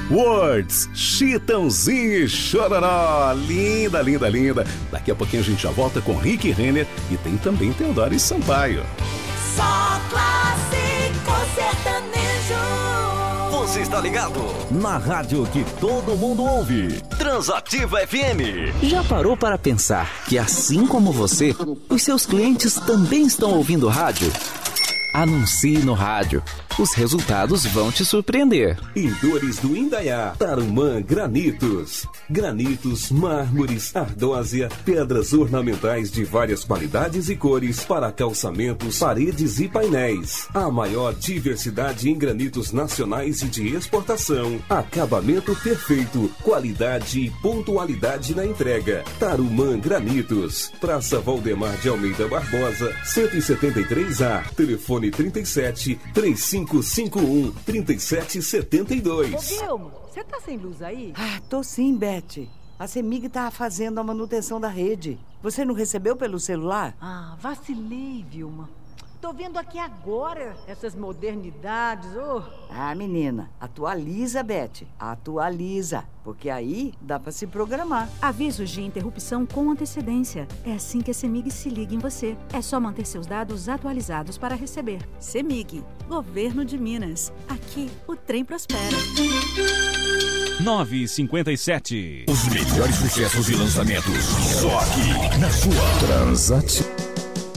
Words, Chitãozinho e Chororó. Linda, linda, linda. Daqui a pouquinho a gente já volta com Rick Renner e tem também Teodoro e Sampaio. Só clássico sertanejo. Você está ligado? Na rádio que todo mundo ouve. Transativa FM. Já parou para pensar que, assim como você, os seus clientes também estão ouvindo rádio? Anuncie no rádio. Os resultados vão te surpreender. Em Dores do Indaiá, Tarumã Granitos. Granitos, mármores, ardósia, pedras ornamentais de várias qualidades e cores para calçamentos, paredes e painéis. A maior diversidade em granitos nacionais e de exportação. Acabamento perfeito, qualidade e pontualidade na entrega. Tarumã Granitos. Praça Valdemar de Almeida Barbosa, 173A. Telefone 37 3551 3772. Ô, Vilmo, você tá sem luz aí? Ah, tô sim, Beth. A CEMIG tá fazendo a manutenção da rede. Você não recebeu pelo celular? Ah, vacilei, Vilma. Tô vendo aqui agora essas modernidades, ô. Ah, menina, atualiza, Beth. Atualiza, porque aí dá pra se programar. Avisos de interrupção com antecedência. É assim que a CEMIG se liga em você. É só manter seus dados atualizados para receber. CEMIG, Governo de Minas. Aqui, o trem prospera. 9h57. Os melhores sucessos e lançamentos. Só aqui, na sua Transativa.